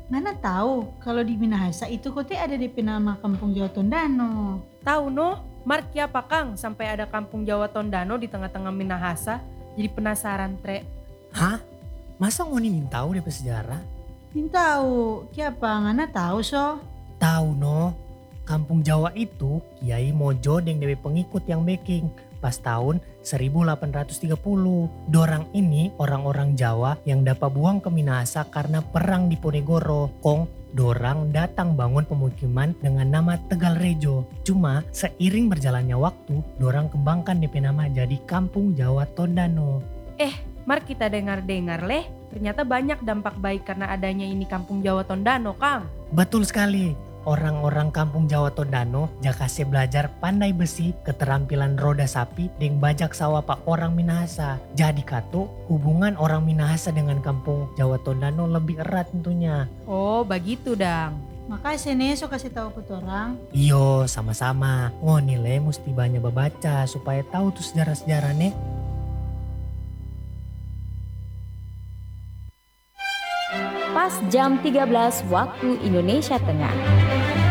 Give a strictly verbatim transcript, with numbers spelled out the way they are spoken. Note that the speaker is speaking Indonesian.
Mana tahu kalau di Minahasa itu kote ada D P nama Kampung Jawa Tondano. Tahu no, Mark apa Kang sampai ada kampung Jawa Tondano di tengah-tengah Minahasa? Jadi penasaran tre. Hah? Masa ngoni minta tahu D P sejarah? Min tahu, kiapa ngana tahu so? Tahu no, Kampung Jawa itu Kiai Mojo deng dewe pengikut yang backing pas tahun seribu delapan ratus tiga puluh. Dorang ini orang-orang Jawa yang dapat buang ke Minahasa karena perang di Ponegoro. Kong dorang datang bangun pemukiman dengan nama Tegal Rejo. Cuma seiring berjalannya waktu, dorang kembangkan D P nama jadi Kampung Jawa Tondano. Eh, Mark kita dengar-dengar leh, ternyata banyak dampak baik karena adanya ini kampung Jawa Tondano Kang. Betul sekali. Orang-orang Kampung Jawa Tondano jakase belajar pandai besi, keterampilan roda sapi, deng bajak sawah pak orang Minahasa. Jadi kato hubungan orang Minahasa dengan Kampung Jawa Tondano lebih erat tentunya. Oh begitu dang. Makasih nih so kasih tahu ke orang. Iyo sama-sama. Ngoni le mesti banyak baca supaya tahu tuh sejarah-sejarah nih. Pas jam tiga belas waktu Indonesia Tengah.